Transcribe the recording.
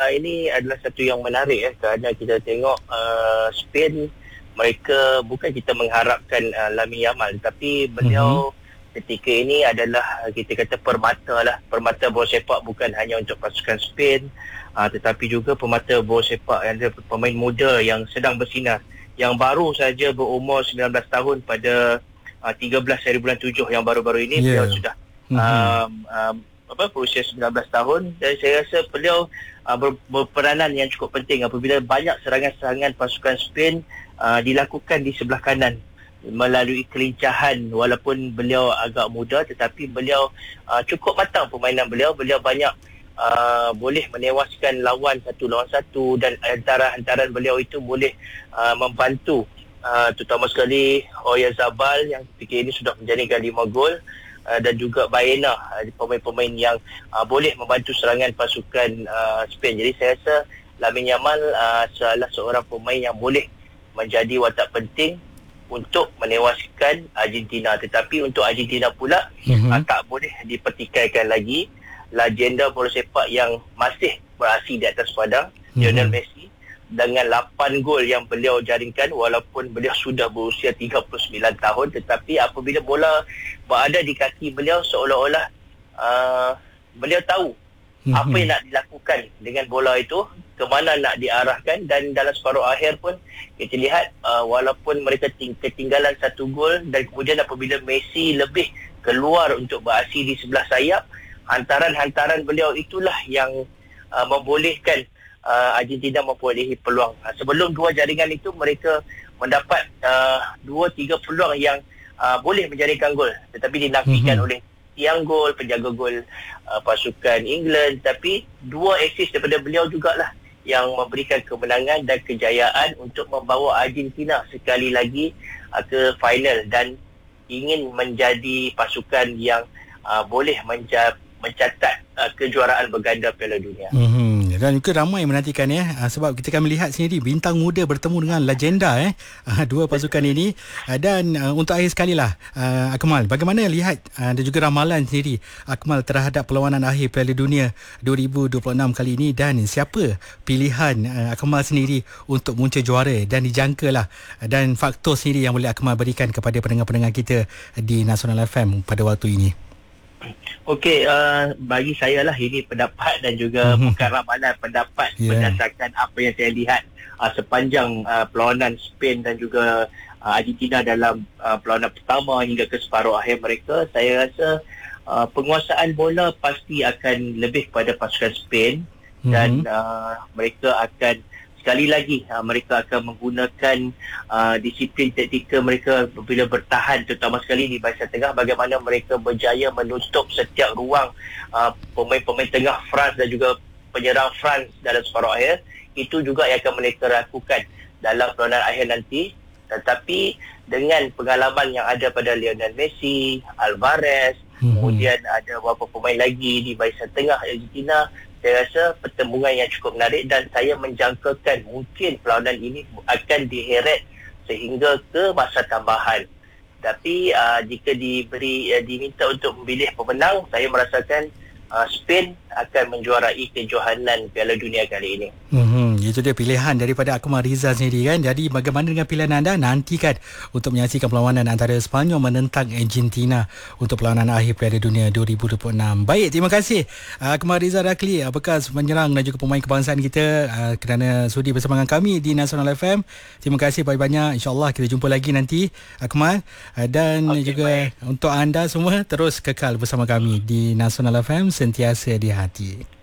ini adalah satu yang menarik kerana kita tengok Spain, mereka bukan kita mengharapkan Lamine Yamal, tapi beliau ketika ini adalah kita kata permata bola sepak bukan hanya untuk pasukan Spain, tetapi juga permata bola sepak yang ada pemain muda yang sedang bersinar, yang baru saja berumur 19 tahun pada 13 hari bulan 7 yang baru-baru ini. Beliau sudah berusia 19 tahun, dan saya rasa beliau berperanan yang cukup penting apabila banyak serangan-serangan pasukan Spain dilakukan di sebelah kanan melalui kelincahan. Walaupun beliau agak muda, tetapi beliau cukup matang permainan beliau banyak boleh menewaskan lawan satu lawan satu, dan hantaran beliau itu boleh membantu terutama sekali Oyarzabal yang ketika ini sudah menjadikan 5 gol, dan juga Baena, pemain-pemain yang boleh membantu serangan pasukan Spain. Jadi saya rasa Lamine Yamal salah seorang pemain yang boleh menjadi watak penting untuk menewaskan Argentina. Tetapi untuk Argentina pula tak boleh dipertikaikan lagi legenda bola sepak yang masih beraksi di atas padang, Lionel Messi, dengan 8 gol yang beliau jaringkan walaupun beliau sudah berusia 39 tahun. Tetapi apabila bola berada di kaki beliau, seolah-olah beliau tahu apa yang nak dilakukan dengan bola itu, ke mana nak diarahkan. Dan dalam separuh akhir pun kita lihat walaupun mereka ketinggalan 1 gol, dan kemudian apabila Messi lebih keluar untuk beraksi di sebelah sayap, hantaran-hantaran beliau itulah yang membolehkan Argentina memperolehi peluang. Sebelum 2 jaringan itu mereka mendapat 2-3 peluang yang boleh menjaringkan gol, tetapi dinafikan oleh tiang gol, penjaga gol pasukan England. Tapi 2 assist daripada beliau jugalah yang memberikan kemenangan dan kejayaan untuk membawa Argentina sekali lagi ke final, dan ingin menjadi pasukan yang boleh mencatat kejuaraan berganda Piala Dunia. Dan juga ramai yang menantikan sebab kita akan melihat sendiri bintang muda bertemu dengan legenda dua pasukan ini. Dan untuk akhir sekali lah, Akmal, bagaimana lihat dan juga ramalan sendiri Akmal terhadap perlawanan akhir Piala Dunia 2026 kali ini, dan siapa pilihan Akmal sendiri untuk punca juara dan dijangkalah, dan faktor sendiri yang boleh Akmal berikan kepada pendengar-pendengar kita di Nasional FM pada waktu ini? Okey, bagi saya lah ini pendapat dan juga bukan ramalan, pendapat berdasarkan apa yang saya lihat sepanjang perlawanan Spain dan juga Argentina dalam perlawanan pertama hingga ke separuh akhir mereka. Saya rasa penguasaan bola pasti akan lebih kepada pasukan Spain, dan mereka akan sekali lagi mereka akan menggunakan disiplin taktikal mereka bila bertahan, terutama sekali di barisan tengah, bagaimana mereka berjaya menutup setiap ruang pemain-pemain tengah France dan juga penyerang France dalam separuh akhir. Itu juga yang akan mereka lakukan dalam perlawanan akhir nanti. Tetapi dengan pengalaman yang ada pada Lionel Messi, Alvarez, kemudian ada beberapa pemain lagi di barisan tengah Argentina, saya rasa pertembungan yang cukup menarik, dan saya menjangkakan mungkin perlawanan ini akan diheret sehingga ke masa tambahan. Tapi jika diminta untuk memilih pemenang, saya merasakan Spain akan menjuarai kejohanan Piala Dunia kali ini. Itu dia pilihan daripada Akmal Rizal sendiri kan. Jadi bagaimana dengan pilihan anda? Nantikan untuk menyaksikan perlawanan antara Sepanyol menentang Argentina untuk perlawanan akhir Piala Dunia 2026. Baik, terima kasih Akmal Rizal Rakli, bekas penyerang dan juga pemain kebangsaan kita, kerana sudi bersama dengan kami di Nasional FM. Terima kasih banyak-banyak. InsyaAllah kita jumpa lagi nanti, Akmal. Dan juga baik, untuk anda semua terus kekal bersama kami di Nasional FM, sentiasa di hati.